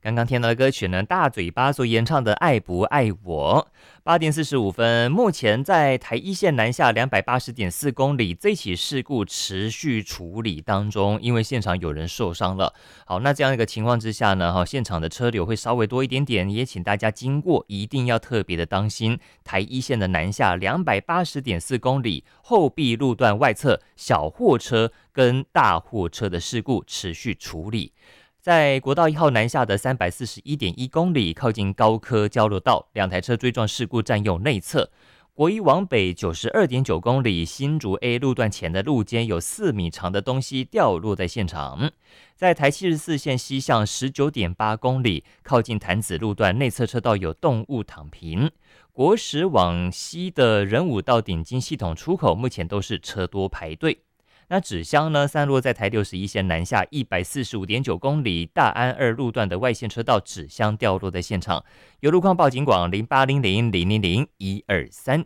刚刚听到的歌曲呢，大嘴巴所演唱的《爱不爱我》。8点45分，目前在台一线南下280.4公里，这起事故持续处理当中，因为现场有人受伤了。好，那这样一个情况之下呢，现场的车流会稍微多一点点，也请大家经过一定要特别的当心。台一线的南下280.4公里，后壁路段外侧小货车跟大货车的事故持续处理。在国道1号南下的341.1公里，靠近高科交流道，两台车追撞事故占用内侧。国一往北92.9公里，新竹 A 路段前的路肩有4米长的东西掉落在现场。在台74线西向19.8公里，靠近潭子路段内侧车道有动物躺平。国10往西的仁武到顶金系统出口，目前都是车多排队。那纸箱呢，散落在台61线南下145.9公里，大安2路段的外线车道纸箱掉落在现场。有路况报警广0800000123。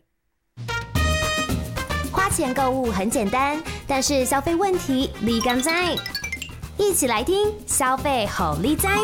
花钱购物很简单，但是消费问题立竿在，一起来听消费好利哉。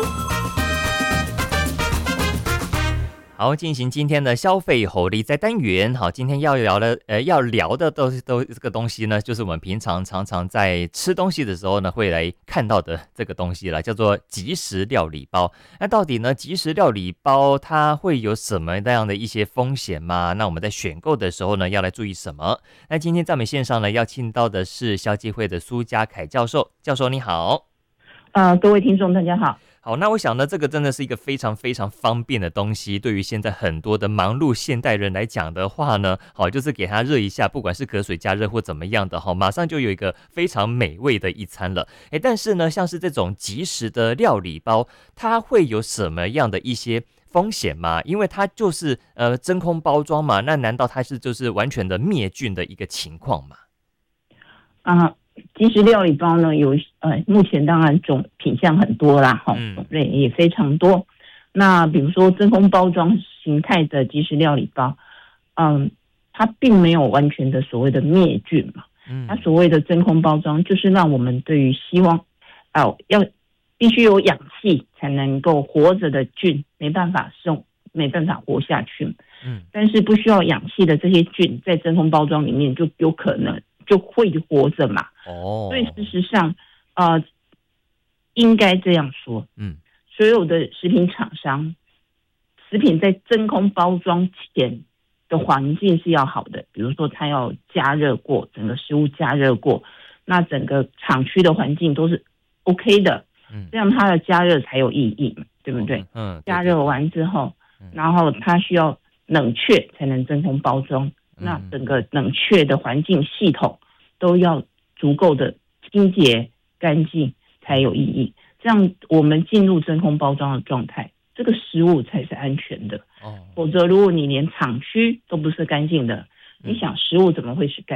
好，进行今天的消费猴力在单元。好，今天要聊的都这个东西呢，就是我们平常常在吃东西的时候呢，会来看到的这个东西了，叫做即食料理包。那到底呢，即食料理包它会有什么样的一些风险吗？那我们在选购的时候呢，要来注意什么？那今天在我们线上呢，邀请到的是消基会的苏家凯教授。教授你好。 各位听众大家好。 好，那我想呢，这个真的是一个非常非常方便的东西，对于现在很多的忙碌现代人来讲的话呢，好，就是给它热一下，不管是隔水加热或怎么样的，好，马上就有一个非常美味的一餐了。但是呢，像是这种即食的料理包，它会有什么样的一些风险吗？因为它就是真空包装嘛，那难道它是就是完全的灭菌的一个情况吗？ 即食料理包呢，有目前当然品项很多啦，种类也非常多。那比如说真空包装形态的即食料理包，它并没有完全的所谓的灭菌嘛。它所谓的真空包装，就是让我们对于希望必须有氧气才能够活着的菌没办法活下去。但是不需要氧气的这些菌，在真空包装里面就有可能就会活着嘛。所以事实上应该这样说，所有的食品厂商，食品在真空包装前的环境是要好的，比如说它要加热过，整个食物加热过，那整个厂区的环境都是 OK 的，这样它的加热才有意义嘛，对不对？加热完之后，然后它需要冷却才能真空包装，那整个冷却的环境系统都要足够的清洁干净才有意义，这样我们进入真空包装的状态，这个食物才是安全的。否则如果你连厂区都不是干净的，你想食物怎么会是干净